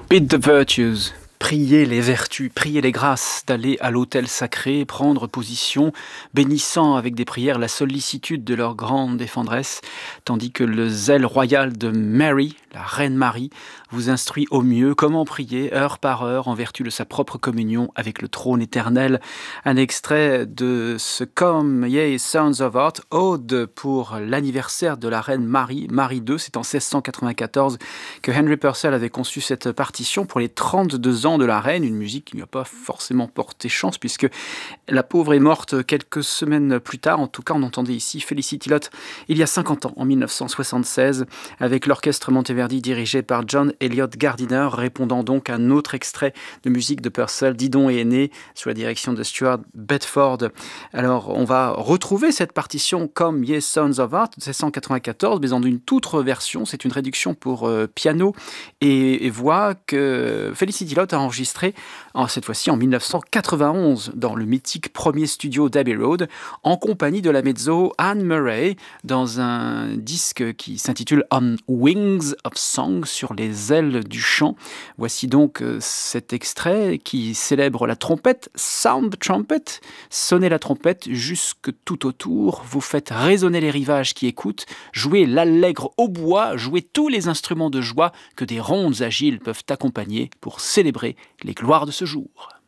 Bid the virtues. Prier les vertus, prier les grâces, d'aller à l'autel sacré, prendre position, bénissant avec des prières la sollicitude de leur grande défendresse, tandis que le zèle royal de Mary, la reine Marie, vous instruit au mieux comment prier, heure par heure, en vertu de sa propre communion avec le trône éternel. Un extrait de ce Come Ye Sons of Art, ode pour l'anniversaire de la reine Marie, Marie II, c'est en 1694 que Henry Purcell avait conçu cette partition pour les 32 ans de la reine, une musique qui ne lui a pas forcément porté chance puisque la pauvre est morte quelques semaines plus tard. En tout cas, on entendait ici Felicity Lott il y a 50 ans, en 1976, avec l'orchestre Monteverdi dirigé par John Elliott Gardiner, répondant donc à un autre extrait de musique de Purcell, Didon et Aîné, sous la direction de Stuart Bedford. Alors, on va retrouver cette partition comme Ye Sons of Art de 1694, mais dans une toute autre version. C'est une réduction pour piano et voix que Felicity Lott a enregistrée cette fois-ci en 1991 dans le mythique premier studio d'Abbey Road en compagnie de la mezzo Anne Murray dans un disque qui s'intitule On Wings of Song, sur les ailes du chant. Voici donc cet extrait qui célèbre la trompette, Sound the Trumpet, sonnez la trompette jusque tout autour, vous faites résonner les rivages qui écoutent, jouez l'allègre hautbois, jouez tous les instruments de joie que des rondes agiles peuvent accompagner pour célébrer les gloires de ce jour.